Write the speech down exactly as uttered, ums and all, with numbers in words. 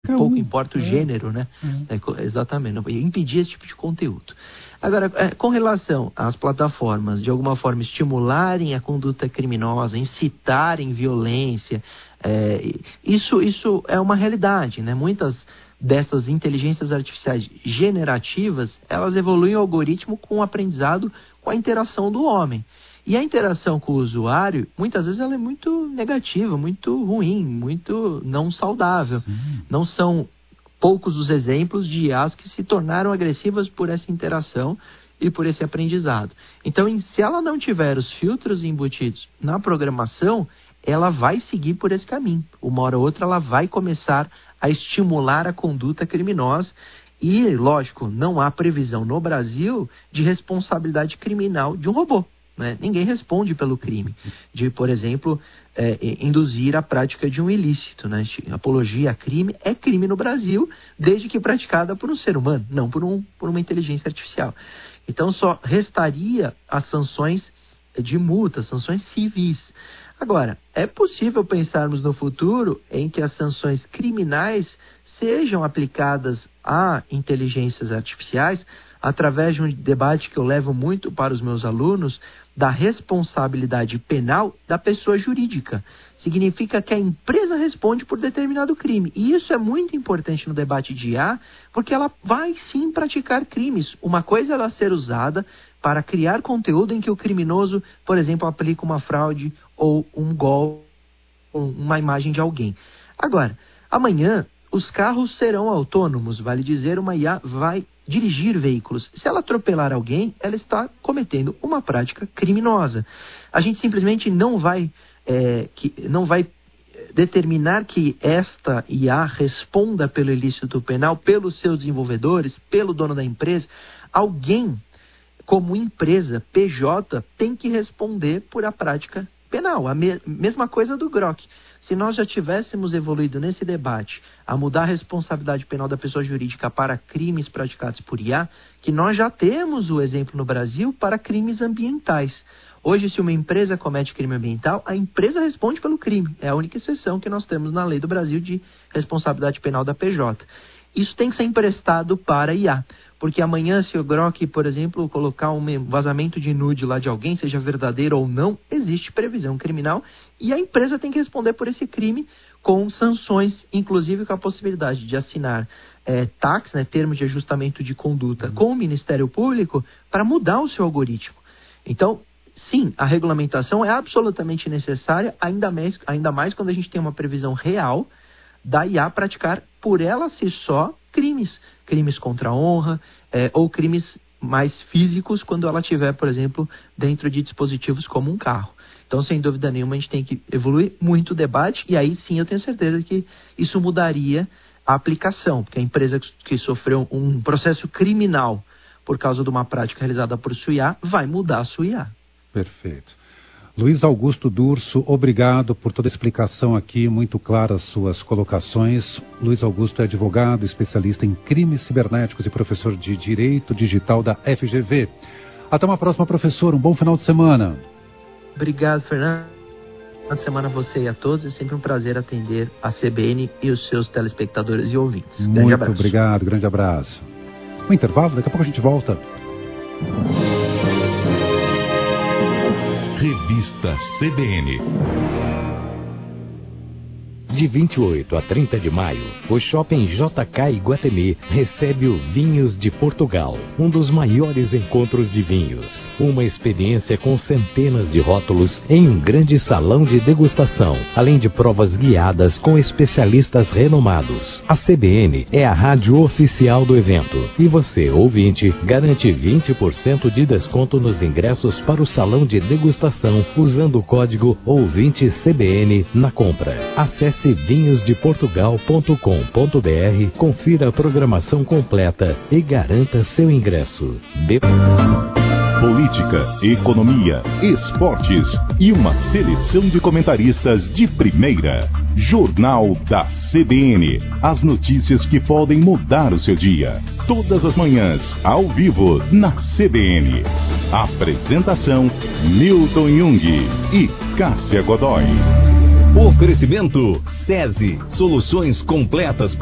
É pouco um, importa o é, gênero, né? É. É, exatamente, impedir esse tipo de conteúdo. Agora, é, com relação às plataformas, de alguma forma estimularem a conduta criminosa, incitarem violência, é, isso, isso é uma realidade, né? Muitas dessas inteligências artificiais generativas, elas evoluem o algoritmo com o aprendizado, com a interação do homem. E a interação com o usuário, muitas vezes ela é muito negativa, muito ruim, muito não saudável. Hum. Não são poucos os exemplos de I As que se tornaram agressivas por essa interação e por esse aprendizado. Então, se ela não tiver os filtros embutidos na programação, ela vai seguir por esse caminho. Uma hora ou outra ela vai começar a estimular a conduta criminosa. E, lógico, não há previsão no Brasil de responsabilidade criminal de um robô. Né? Ninguém responde pelo crime de, por exemplo, é, induzir a prática de um ilícito. Né? Apologia a crime é crime no Brasil, desde que praticada por um ser humano, não por, um, por uma inteligência artificial. Então, só restaria as sanções de multa, sanções civis. Agora, é possível pensarmos no futuro em que as sanções criminais sejam aplicadas a inteligências artificiais através de um debate que eu levo muito para os meus alunos, da responsabilidade penal da pessoa jurídica. Significa que a empresa responde por determinado crime. E isso é muito importante no debate de I A, porque ela vai sim praticar crimes. Uma coisa é ela ser usada para criar conteúdo em que o criminoso, por exemplo, aplica uma fraude ou um golpe, uma imagem de alguém. Agora, amanhã, os carros serão autônomos, vale dizer, uma I A vai dirigir veículos. Se ela atropelar alguém, ela está cometendo uma prática criminosa. A gente simplesmente não vai, é, que, não vai determinar que esta I A responda pelo ilícito penal, pelos seus desenvolvedores, pelo dono da empresa. Alguém, como empresa, P J, tem que responder por a prática penal. A me- mesma coisa do Grok. Se nós já tivéssemos evoluído nesse debate a mudar a responsabilidade penal da pessoa jurídica para crimes praticados por I A, que nós já temos o exemplo no Brasil para crimes ambientais. Hoje, se uma empresa comete crime ambiental, a empresa responde pelo crime. É a única exceção que nós temos na lei do Brasil de responsabilidade penal da P J. Isso tem que ser emprestado para I A. Porque amanhã, se o Grok, por exemplo, colocar um vazamento de nude lá de alguém, seja verdadeiro ou não, existe previsão criminal e a empresa tem que responder por esse crime com sanções, inclusive com a possibilidade de assinar é, T A C, né, termo de ajustamento de conduta, com o Ministério Público para mudar o seu algoritmo. Então, sim, a regulamentação é absolutamente necessária, ainda mais, ainda mais quando a gente tem uma previsão real da I A praticar por ela si só crimes, crimes contra a honra, é, ou crimes mais físicos quando ela estiver, por exemplo, dentro de dispositivos como um carro. Então, sem dúvida nenhuma, a gente tem que evoluir muito o debate e aí sim eu tenho certeza que isso mudaria a aplicação, porque a empresa que sofreu um processo criminal por causa de uma prática realizada por sua I A vai mudar a sua I A. Perfeito. Luiz Augusto Durso, obrigado por toda a explicação aqui, muito claras suas colocações. Luiz Augusto é advogado, especialista em crimes cibernéticos e professor de Direito Digital da F G V. Até uma próxima, professor. Um bom final de semana. Obrigado, Fernando. Boa semana a você e a todos. É sempre um prazer atender a C B N e os seus telespectadores e ouvintes. Grande muito abraço. Obrigado, grande abraço. Um intervalo, daqui a pouco a gente volta. Revista C B N. De vinte e oito a trinta de maio, o Shopping J K Iguatemi recebe o Vinhos de Portugal, um dos maiores encontros de vinhos. Uma experiência com centenas de rótulos em um grande salão de degustação, além de provas guiadas com especialistas renomados. A C B N é a rádio oficial do evento e você, ouvinte, garante vinte por cento de desconto nos ingressos para o salão de degustação usando o código ouvinte C B N na compra. Acesse vinhos de portugal ponto com ponto b r, confira a programação completa e garanta seu ingresso. Be... Política, economia, esportes e uma seleção de comentaristas de primeira. Jornal da C B N. As notícias que podem mudar o seu dia. Todas as manhãs, ao vivo, na C B N. Apresentação, Milton Jung e Cássia Godoy. Oferecimento SESI, soluções completas